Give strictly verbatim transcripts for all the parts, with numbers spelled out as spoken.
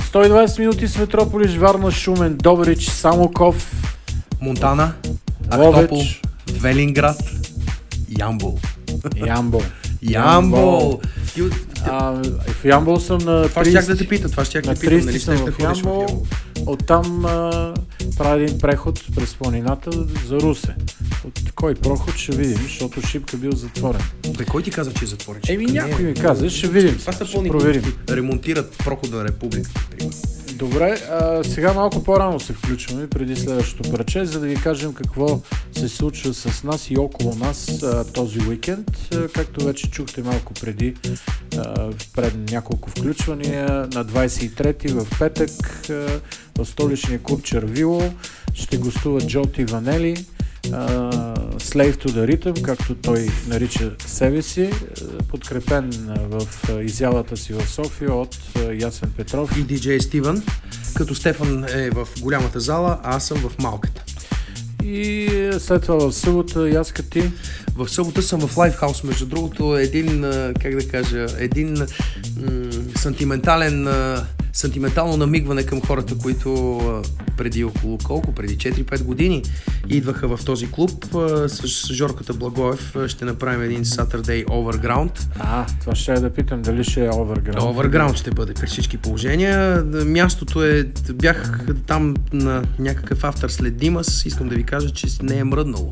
сто и двайсет минути с Метрополис, Варна, Шумен, Добрич, Самоков, Монтана, Ахтопол, Велинград, Ямбол. Ямбол. Ямбол! А, в Ямбол съм на Това ще тях да те питам, това ще тях да те питам, нали съм в Ямбол. Оттам а, правя един преход през планината за Русе. От кой проход ще видим, защото Шипка бил затворен. Бе, кой ти каза, че е затворен? Еми някой ми каза, ще видим. Това са ще пълни, проверим. Ремонтират прохода на Републиката. Добре, а, сега малко по-рано се включваме преди следващото парче, за да ви кажем какво се случва с нас и около нас а, този уикенд. А, както вече чухте малко преди, а, пред няколко включвания, на двайсет и трети в петък а, в столичния клуб Червило ще гостуват Джоти Ванели, Uh, Slave to the Rhythm, както той нарича себе си, подкрепен в изявата си в София от Ясен Петров и диджей Стивън, като Стефан е в голямата зала, а аз съм в малката. И след това в събота, Яска, ти? В събота съм в Лайфхаус, между другото, един, как да кажа, един м- сантиментален сантиментално намигване към хората, които преди около колко, преди четири-пет години идваха в този клуб. С Жорката Благоев ще направим един Saturday Overground. А, това ще я да питам, дали ще е Overground. Overground ще бъде при всички положения. Мястото е, бях там на някакъв автор след Димас, искам да ви кажа, че не е мръднало.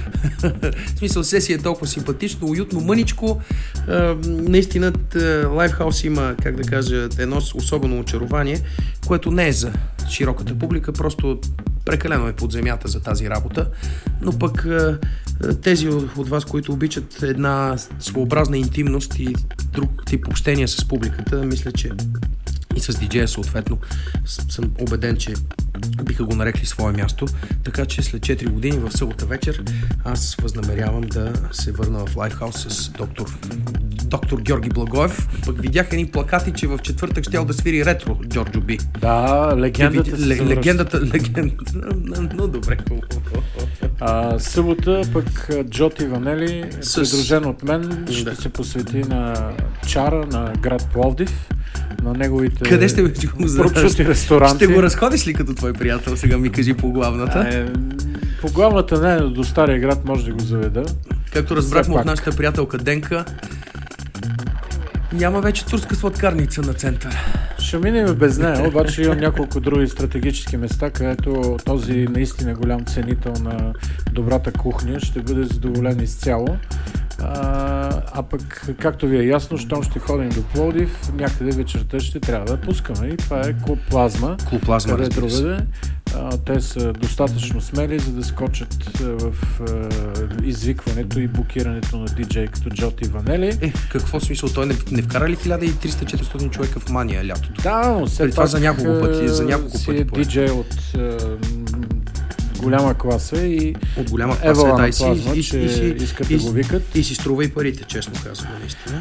В смисъл, сесия е толкова симпатично, уютно, мъничко. Наистина, Лайфхаус има, как да кажа, едно особено очарование, което не е за широката публика, просто прекалено е под земята за тази работа, но пък тези от вас, които обичат една своеобразна интимност и друг тип общение с публиката, мисля, че и с диджея съответно, съм убеден, че биха го нарекли свое място. Така че след четири години в събота вечер аз възнамерявам да се върна в Лайфхаус с доктор, доктор Георги Благоев. Пък видях едни плакати, че в четвъртък щял да свири ретро Джорджо Би. Да, легендата. Л- легендата, легендата. Но добре. А, събота пък Джоти Ванели, с... придружен от мен, ще да. се посвети на чара на град Пловдив, на неговите Къде ще прочути ресторанти. Ще го разходиш ли като твой приятел? Сега ми кажи по главната. Е, по главната не, до Стария град може да го заведа. Както разбрахме от нашата приятелка Денка, няма вече турска сладкарница на център. Ще минем без нея, обаче имам няколко други стратегически места, където този наистина голям ценител на добрата кухня ще бъде задоволен изцяло. А, а пък, както ви е ясно, щом ще ходим до Пловдив, някъде вечерта ще трябва да пускаме. И това е Клуб Плазма. Клуб Плазма, къде другаде. А, те са достатъчно смели, за да скочат в а, извикването и букирането на диджей като Джоти Ванели. Е, какво смисъл? Той не, не вкара ли хиляда и триста до четиристотин човека в Мания лятото? Да, но все това за няколко пъти, за няколко си пъти. Е диджей от а, голяма класа и от голяма класа, Ева дай на Плазма, си, че и, и, искат и, да го викат. И си струва и парите, честно казвам, наистина.